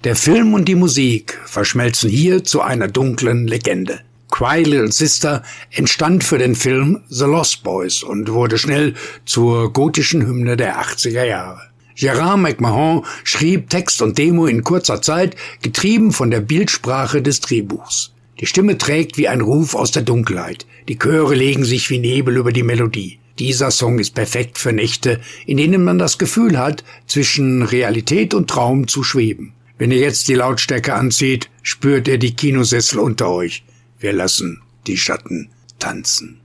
Der Film und die Musik verschmelzen hier zu einer dunklen Legende. Cry Little Sister entstand für den Film The Lost Boys und wurde schnell zur gotischen Hymne der 80er Jahre. Gerard McMahon schrieb Text und Demo in kurzer Zeit, getrieben von der Bildsprache des Drehbuchs. Die Stimme trägt wie ein Ruf aus der Dunkelheit. Die Chöre legen sich wie Nebel über die Melodie. Dieser Song ist perfekt für Nächte, in denen man das Gefühl hat, zwischen Realität und Traum zu schweben. Wenn ihr jetzt die Lautstärke anzieht, spürt ihr die Kinosessel unter euch. Wir lassen die Schatten tanzen.